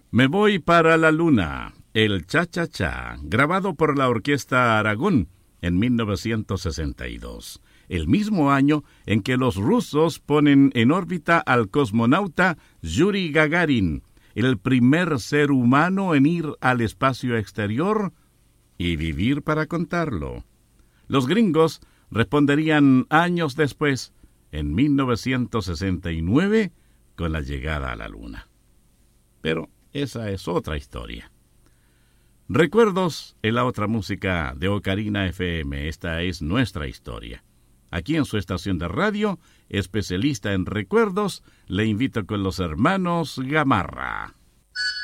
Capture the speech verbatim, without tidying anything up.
Me voy para la luna, el cha-cha-cha, grabado por la Orquesta Aragón en mil novecientos sesenta y dos, el mismo año en que los rusos ponen en órbita al cosmonauta Yuri Gagarin, el primer ser humano en ir al espacio exterior y vivir para contarlo. Los gringos responderían años después, en mil novecientos sesenta y nueve, con la llegada a la luna. Pero esa es otra historia. Recuerdos en la otra música de Ocarina F M. Esta es nuestra historia. Aquí en su estación de radio, especialista en recuerdos, le invito con los hermanos Gamarra.